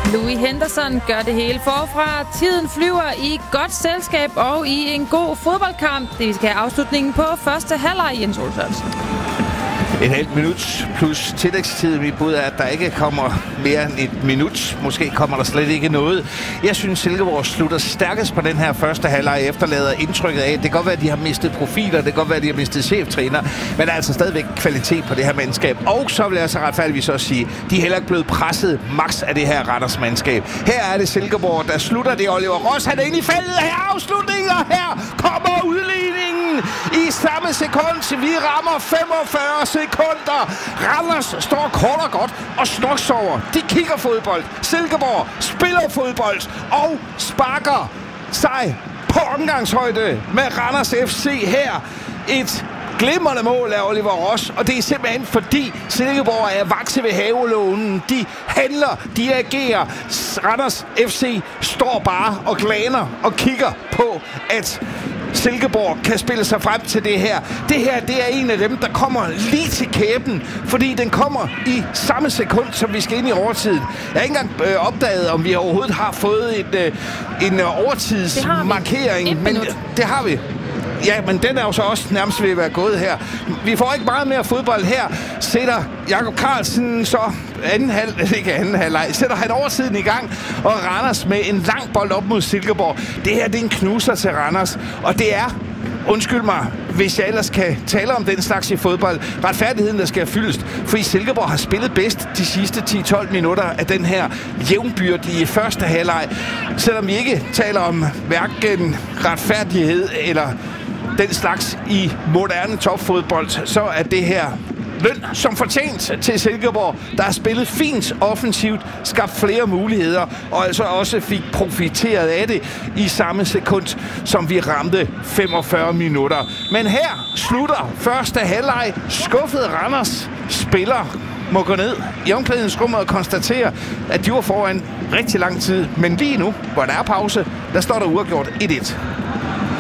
Louis Henderson gør det hele forfra. Tiden flyver i godt selskab og i en god fodboldkamp. Det vi skal have afslutningen på første halvleg, Jens Ole Sørensen. Et halvt minut plus tillægstid. Mit bud er, at der ikke kommer mere end et minut. Måske kommer der slet ikke noget. Jeg synes, Silkeborg slutter stærkest på den her første halvleg, efterlader indtrykket af. Det kan godt være, at de har mistet profiler. Det kan godt være, at de har mistet cheftræner. Men der er altså stadigvæk kvalitet på det her mandskab. Og så vil jeg så retfærdigvis også sige, de er heller ikke blevet presset max af det her Randers mandskab. Her er det Silkeborg, der slutter det. Oliver Ross, han er inde i feltet. Her afslutningen, og her kommer udligningen i samme sekund. Vi rammer 45 sekunder. Randers står kort og godt og snoksover. De kigger fodbold. Silkeborg spiller fodbold og sparker sig på omgangshøjde med Randers FC her. Et glimrende mål af Oliver Ross, og det er simpelthen fordi Silkeborg er vakse ved havelånen. De handler, de agerer. Randers FC står bare og glaner og kigger på, at Silkeborg kan spille sig frem til det her. Det her, det er en af dem, der kommer lige til kæben, fordi den kommer i samme sekund, som vi skal ind i overtiden. Jeg har ikke engang opdaget, om vi overhovedet har fået en overtidsmarkering. Men det har vi. Ja, men den er jo så også nærmest ved at være gået her. Vi får ikke meget mere fodbold her. Sætter Jakob Carlsen så sætter han oversiden i gang, og Randers med en lang bold op mod Silkeborg. Det her, det er en knuser til Randers, og det er, undskyld mig, hvis jeg ellers kan tale om den slags i fodbold, retfærdigheden, der skal fyldes, fordi Silkeborg har spillet bedst de sidste 10-12 minutter af den her jævnbyrdige første halvleg. Selvom vi ikke taler om hverken retfærdighed eller den slags i moderne topfodbold, så er det her løn som fortjent til Silkeborg, der har spillet fint offensivt, skabt flere muligheder, og altså også fik profiteret af det i samme sekund, som vi ramte 45 minutter. Men her slutter første halvleg. Skuffede Randers spiller må gå ned i omklædningsrummet og konstatere, at de var foran rigtig lang tid. Men lige nu, hvor der er pause, der står der uafgjort 1-1.